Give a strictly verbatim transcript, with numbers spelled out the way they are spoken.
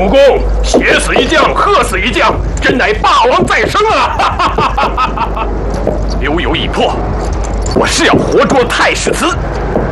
主公，血死一将，喝死一将，真乃霸王再生啊！留有已破，我是要活捉太史慈。